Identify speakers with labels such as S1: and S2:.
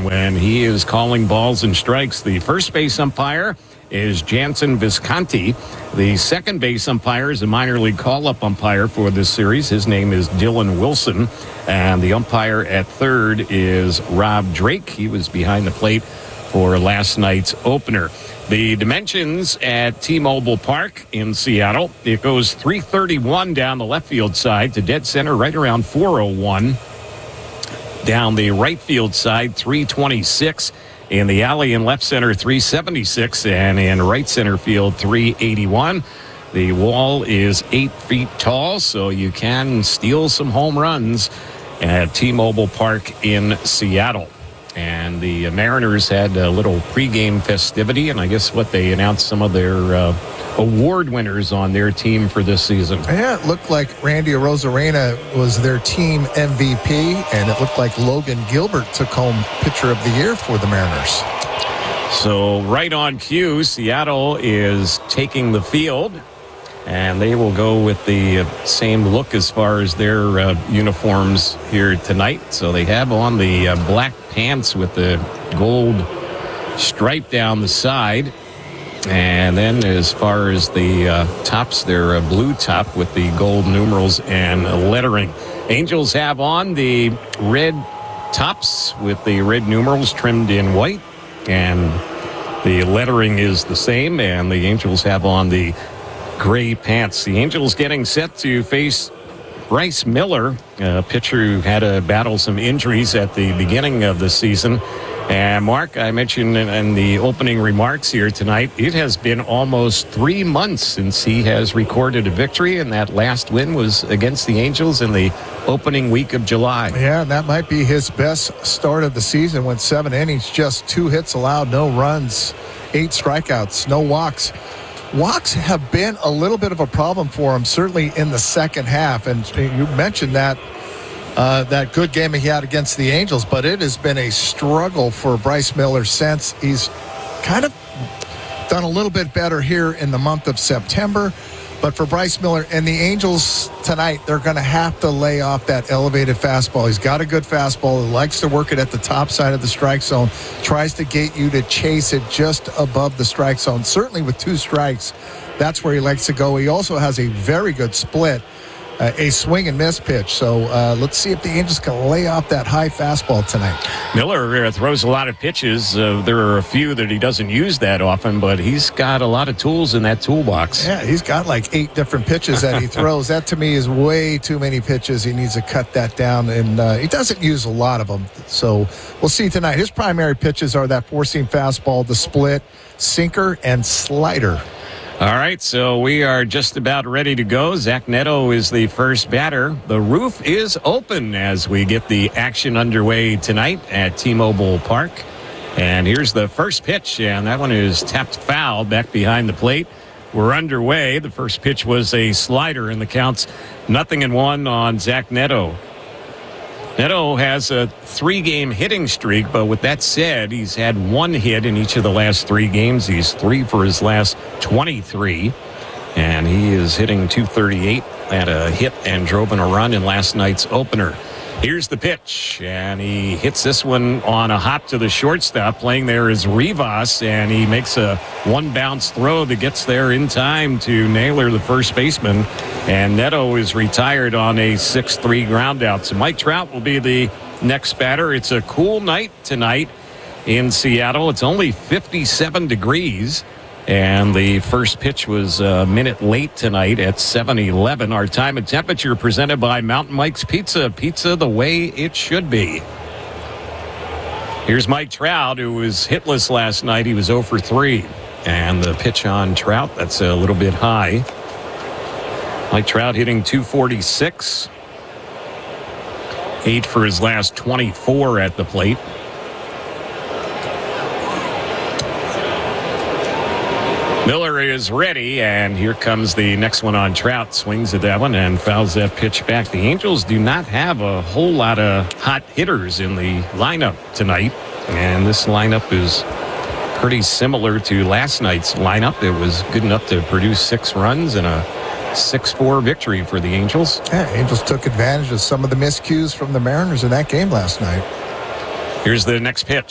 S1: when he is calling balls and strikes. The first base umpire is Jansen Visconti. The second base umpire is a minor league call-up umpire for this series. His name is Dylan Wilson. And the umpire at third is Rob Drake. He was behind the plate for last night's opener. The dimensions at T-Mobile Park in Seattle, it goes 331 down the left field side to dead center right around 401. Down the right field side, 326. In the alley in left center, 376. And in right center field, 381. The wall is 8 feet tall, so you can steal some home runs at T-Mobile Park in Seattle. And the Mariners had a little pregame festivity, and I guess they announced some of their award winners on their team for this season.
S2: Yeah, it looked like Randy Arozarena was their team MVP, and it looked like Logan Gilbert took home Pitcher of the Year for the Mariners.
S1: So right on cue, Seattle is taking the field, and they will go with the same look as far as their uniforms here tonight. So they have on the black pants with the gold stripe down the side. And then as far as the tops, they're a blue top with the gold numerals and lettering. Angels have on the red tops with the red numerals trimmed in white. And the lettering is the same. And the Angels have on the gray pants. The Angels getting set to face Bryce Miller, a pitcher who had to battle some injuries at the beginning of the season. And Mark, I mentioned in the opening remarks here tonight, it has been almost 3 months since he has recorded a victory, and that last win was against the Angels in the opening week of July.
S2: Yeah, and that might be his best start of the season. Went 7 innings, just 2 hits allowed, no runs, 8 strikeouts, no walks. Walks have been a little bit of a problem for him, certainly in the second half. And you mentioned that good game he had against the Angels, but it has been a struggle for Bryce Miller since. He's kind of done a little bit better here in the month of September. But for Bryce Miller and the Angels tonight, they're going to have to lay off that elevated fastball. He's got a good fastball. He likes to work it at the top side of the strike zone, tries to get you to chase it just above the strike zone. Certainly with 2 strikes, that's where he likes to go. He also has a very good split, a swing and miss pitch. So let's see if the Angels can lay off that high fastball tonight.
S1: Miller throws a lot of pitches. There are a few that he doesn't use that often, but he's got a lot of tools in that toolbox.
S2: Yeah, he's got like 8 different pitches that he throws. That to me is way too many pitches. He needs to cut that down, and he doesn't use a lot of them. So we'll see tonight. His primary pitches are that 4-seam fastball, the split, sinker, and slider.
S1: All right, so we are just about ready to go. Zach Neto is the first batter. The roof is open as we get the action underway tonight at T-Mobile Park. And here's the first pitch, and that one is tapped foul back behind the plate. We're underway. The first pitch was a slider, and the count's 0-1 on Zach Neto. Neto has a 3-game hitting streak, but with that said, he's had 1 hit in each of the last 3 games. He's 3 for his last 23, and he is hitting .238. Had a hit and drove in a run in last night's opener. Here's the pitch, and he hits this one on a hop to the shortstop. Playing there is Rivas, and he makes a 1-bounce throw that gets there in time to Naylor, the first baseman. And Neto is retired on a 6-3 ground out. So Mike Trout will be the next batter. It's a cool night tonight in Seattle. It's only 57 degrees. And the first pitch was a minute late tonight at 7:11. Our time and temperature presented by Mountain Mike's Pizza. Pizza the way it should be. Here's Mike Trout, who was hitless last night. He was 0 for 3. And the pitch on Trout, that's a little bit high. Mike Trout hitting .246. 8 for his last 24 at the plate. Miller is ready, and here comes the next one on Trout. Swings at that one and fouls that pitch back. The Angels do not have a whole lot of hot hitters in the lineup tonight, and this lineup is pretty similar to last night's lineup. It was good enough to produce 6 runs and a 6-4 victory for the Angels.
S2: Yeah, Angels took advantage of some of the miscues from the Mariners in that game last night.
S1: Here's the next pitch.